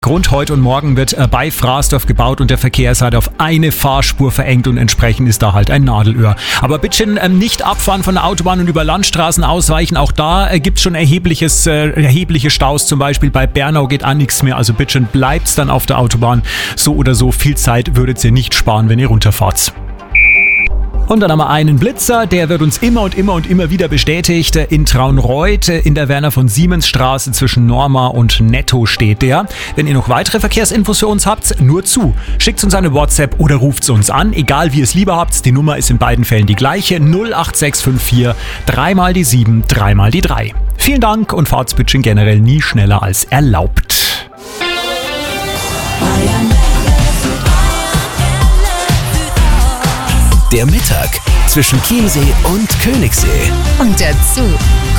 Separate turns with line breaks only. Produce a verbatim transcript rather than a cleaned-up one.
Grund, heute und morgen wird bei Frasdorf gebaut und der Verkehr ist halt auf eine Fahrspur verengt und entsprechend ist da halt ein Nadelöhr. Aber bitte ähm, nicht abfahren von der Autobahn und über Landstraßen ausweichen. Auch da äh, gibt es schon erhebliches, äh, erhebliche Staus, zum Beispiel bei Bernau geht an nichts mehr. Also bitte bleibt's dann auf der Autobahn. So oder so viel Zeit würdet ihr nicht sparen, wenn ihr runterfahrt. Und dann haben wir einen Blitzer, der wird uns immer und immer und immer wieder bestätigt. In Traunreut in der Werner von Siemens Straße zwischen Norma und Netto steht der. Wenn ihr noch weitere Verkehrsinfos für uns habt, nur zu. Schickt uns eine WhatsApp oder ruft uns an, egal wie ihr es lieber habt. Die Nummer ist in beiden Fällen die gleiche, null acht sechs fünf vier, dreimal die sieben, dreimal die drei. Vielen Dank und fahrt's bitte generell nie schneller als erlaubt.
Der Mittag zwischen Chiemsee und Königssee.
Und dazu